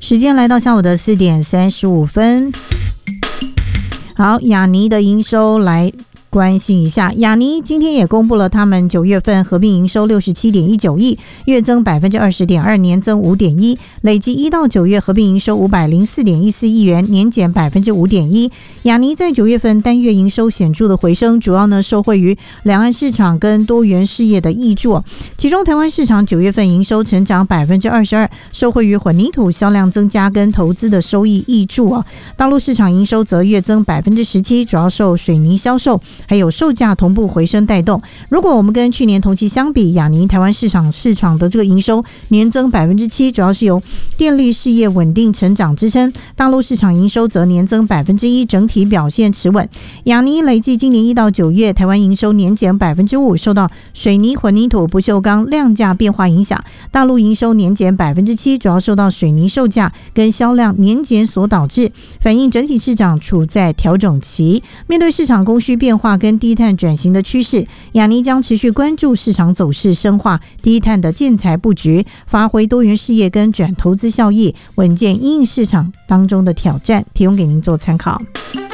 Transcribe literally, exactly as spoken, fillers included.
时间来到下午的四点三十五分。好，亚泥的营收来关心一下，亚泥今天也公布了他们九月份合并营收六十七点一九亿，月增百分之二十点二，年增五点一，累计一到九月合并营收五百零四点一四亿元，年减百分之五点一。亚泥在九月份单月营收显著的回升，主要呢受惠于两岸市场跟多元事业的挹注，其中台湾市场九月份营收成长百分之二十二，受惠于混凝土销量增加跟投资的收益挹注啊。大陆市场营收则月增百分之十七，主要受水泥销售还有售价同步回升带动。如果我们跟去年同期相比，亚泥台湾市场市场的这个营收年增百分之七，主要是由电力事业稳定成长支撑，大陆市场营收则年增百分之一，整体表现持稳。亚泥累计今年一到九月，台湾营收年减百分之五，受到水泥、混凝土、不锈钢量价变化影响；大陆营收年减百分之七，主要受到水泥售价跟销量年减所导致，反映整体市场处在调整期。面对市场供需变化跟低碳转型的趋势，亚泥将持续关注市场走势，深化低碳的建材布局，发挥多元事业跟转投资效益，稳健因应市场当中的挑战，提供给您做参考。